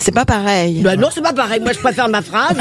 C'est pas pareil. Bah non, c'est pas pareil. Moi, je préfère ma phrase.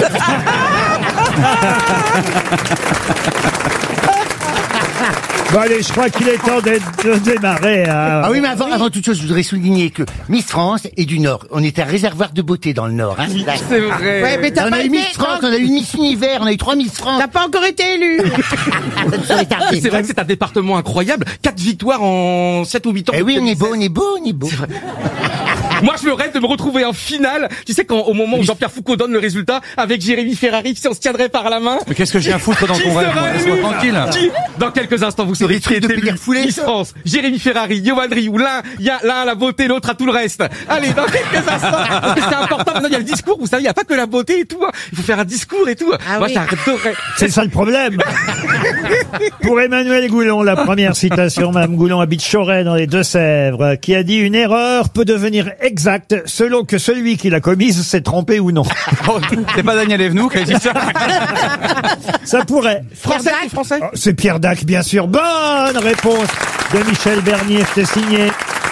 Bon allez, je crois qu'il est temps de démarrer. Hein. Ah oui, mais avant toute chose, je voudrais souligner que Miss France est du Nord. On est un réservoir de beauté dans le Nord. Hein. C'est vrai. Ouais, mais t'as On pas a eu été... Miss France, on a eu Miss Univers, on a eu 3 Miss France. T'as pas encore été élu. Ça serait tardé. C'est vrai que c'est un département incroyable. 4 victoires en 7 ou 8 ans. Eh oui, on est beau, on est beau, on est beau. C'est vrai. Moi, je me rêve de me retrouver en finale. Tu sais, au moment où Jean-Pierre Foucault donne le résultat, avec Jérémy Ferrari, si on se tiendrait par la main. Mais qu'est-ce que je viens foutre dans ton rêve, moi? Laisse-moi tranquille. Dans quelques instants, vous saurez qui est élu Miss France, Jérémy Ferrari, Johan Rioux, l'un a la beauté, l'autre a tout le reste. Allez, dans quelques instants, parce que c'est important. Maintenant, il y a le discours, vous savez, il n'y a pas que la beauté et tout. Hein. Il faut faire un discours et tout. Ah moi, oui. j'adorerais. C'est ça le problème. Pour Emmanuel Goulon, la première citation, Mme Goulon habite Choret dans les Deux-Sèvres, qui a dit: une erreur peut devenir exacte selon que celui qui l'a commise s'est trompé ou non. Oh, c'est pas Daniel Evenou qui a dit ça? Ça pourrait. Français, c'est français. Oh, c'est Pierre Dac, bien sûr. Bonne réponse de Michel Bernier, c'était signé.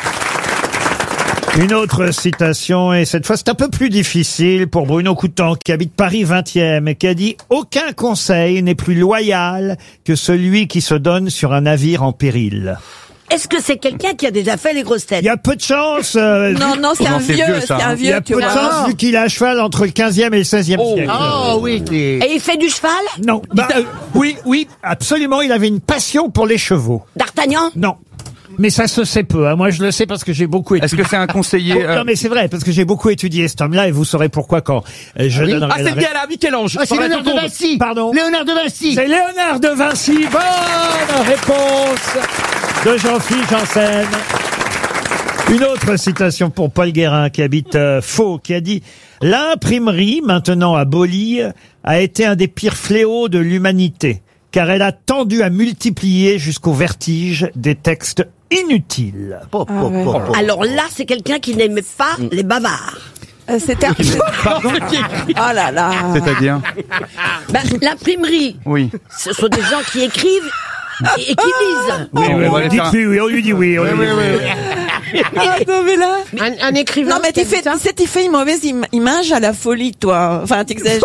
Une autre citation, et cette fois c'est un peu plus difficile pour Bruno Coutan, qui habite Paris 20e, et qui a dit: aucun conseil n'est plus loyal que celui qui se donne sur un navire en péril. Est-ce que c'est quelqu'un qui a déjà fait les grosses têtes? Il y a peu de chance. Non, c'est un c'est vieux, vieux, c'est ça, hein. un Il y a vieux, tu peu de vois. chance vu qu'il est à cheval entre le 15e et le 16e siècle. Oh oui, c'est... Et il fait du cheval? Non. Oui, absolument, il avait une passion pour les chevaux. D'Artagnan? Non. Mais ça se sait peu. Hein. Moi, je le sais parce que j'ai beaucoup étudié. Est-ce que c'est un conseiller Non, mais c'est vrai, parce que j'ai beaucoup étudié cet homme-là, et vous saurez pourquoi quand je donnerai Ah, c'est la bien là, Michel-Ange. Oh, c'est Par la Léonard de Joconde. Vinci. Pardon. Léonard de Vinci. C'est Léonard de Vinci. Bonne réponse de Jean-Philippe Janssen. Une autre citation pour Paul Guérin, qui habite Faux, qui a dit: l'imprimerie, maintenant abolie, a été un des pires fléaux de l'humanité, car elle a tendu à multiplier jusqu'au vertige des textes inutiles. Alors là, c'est quelqu'un qui n'aimait pas les bavards. C'était un... Oh là là. C'est-à-dire? Ben, l'imprimerie, Oui. ce sont des gens qui écrivent et qui lisent. Oui, on va aller faire un- Oui, on lui dit oui. Ah, non, mais là... Un écrivain. Non, mais tu fais une mauvaise image à la folie, toi. Enfin, t'exagères.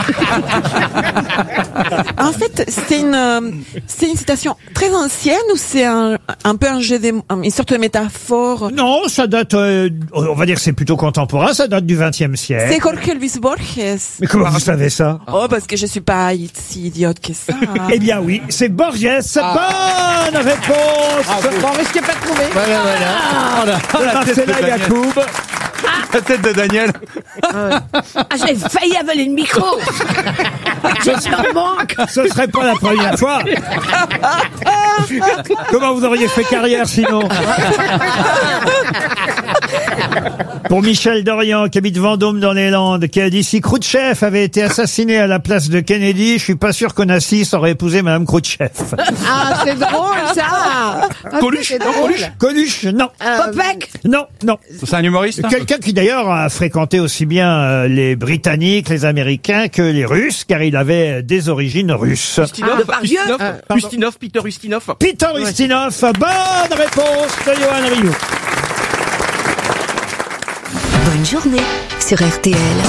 En fait, c'est une citation très ancienne ou c'est un peu un jeu une sorte de métaphore? Non, ça date, on va dire que c'est plutôt contemporain, ça date du XXe siècle. C'est Jorge Luis Borges. Mais comment vous savez ça? Oh, parce que je suis pas si idiote que ça. Eh bien oui, c'est Borges. Bonne réponse Bon, mais je t'ai pas trouvé. Voilà. de Marcella Yacoub. La tête de Daniel. Ah, j'ai failli avaler le micro. J'étais en manque. Ce serait pas la première fois. Comment vous auriez fait carrière sinon? Pour Michel Dorian, qui habite Vendôme dans les Landes, qui a dit: si Khrouchtchev avait été assassiné à la place de Kennedy, je suis pas sûr qu'Onassis aurait épousé Madame Khrouchtchev. Ah, c'est drôle, ça. Coluche, non, Coluche. Coluche, non. Popek. Non. C'est un humoriste? Hein? Quelqu'un qui d'ailleurs a fréquenté aussi bien les Britanniques, les Américains que les Russes, car il avait des origines russes. Ustinov, Depardieu. Peter Ustinov. Peter Ustinov, bonne réponse de Johan Rioux. Bonne journée sur RTL.